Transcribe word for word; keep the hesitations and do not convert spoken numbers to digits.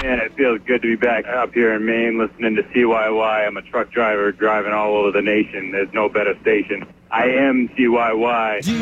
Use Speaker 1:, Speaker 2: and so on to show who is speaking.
Speaker 1: Man, it feels good to be back up here in Maine listening to C Y Y. I'm a truck driver driving all over the nation. There's no better station. I am C Y Y.